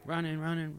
Running. Running.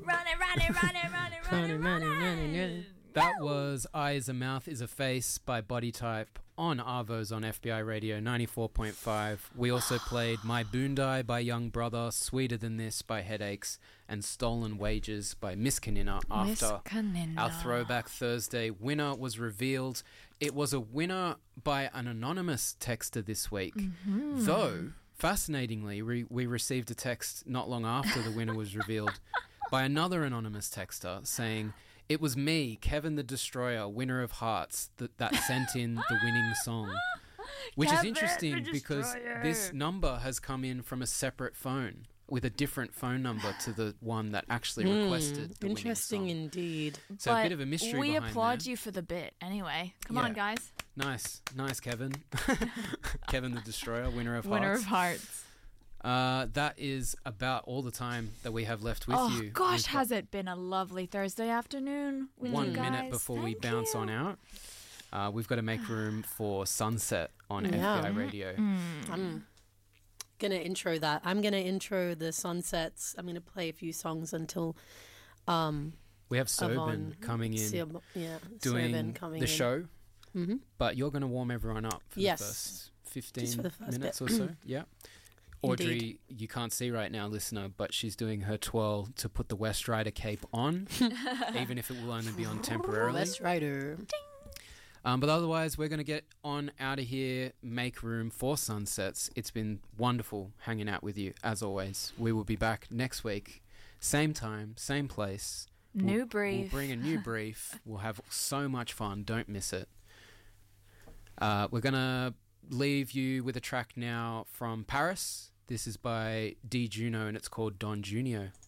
That was Eye is a Mouth is a Face by Body Type on Arvos on FBI Radio 94.5. We also played My Boondai by Young Brother, Sweeter Than This by Headaches, and Stolen Wages by Miss Kanina after our Throwback Thursday winner was revealed. It was a winner by an anonymous texter this week. Though, fascinatingly, we received a text not long after the winner was revealed by another anonymous texter saying, "It was me, Kevin the Destroyer, winner of Hearts, that sent in the winning song." Which is interesting because this number has come in from a separate phone with a different phone number to the one that actually requested the winning song. Interesting indeed. So a bit of a mystery behind We applaud there. you for the bit anyway. Come on, guys. Nice, Kevin. Kevin the Destroyer, winner of Hearts. Winner of Hearts. That is about all the time that we have left with you. Oh gosh, has it been a lovely Thursday afternoon with 1 you guys? minute before we bounce on out. We've got to make room for Sunset on FBI Radio. I'm going to intro that. I'm going to intro the Sunsets. I'm going to play a few songs until... we have Serban coming in, doing Serban coming the in. show, but you're going to warm everyone up for the first 15 minutes or so. Yeah. Audrey, Indeed. you can't see right now, listener, but she's doing her twirl to put the West Rider cape on, even if it will only be on temporarily. West Rider. But otherwise, we're going to get on out of here, make room for Sunsets. It's been wonderful hanging out with you, as always. We will be back next week, same time, same place. New brief. We'll bring a new brief. We'll have so much fun. Don't miss it. We're going to leave you with a track now from Paris. This is by D. Juno, and it's called Don Junio.